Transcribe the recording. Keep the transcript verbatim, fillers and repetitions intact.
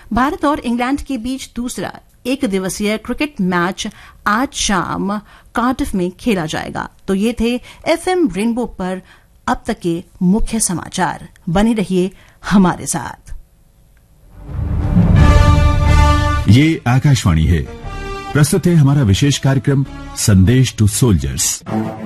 भारत और इंग्लैंड के बीच दूसरा एक दिवसीय क्रिकेट मैच आज शाम कार्डिफ में खेला जाएगा। तो ये थे एफएम रेनबो पर अब तक के मुख्य समाचार। बने रहिए हमारे साथ। ये आकाशवाणी है। प्रस्तुत है हमारा विशेष कार्यक्रम संदेश टू सोल्जर्स।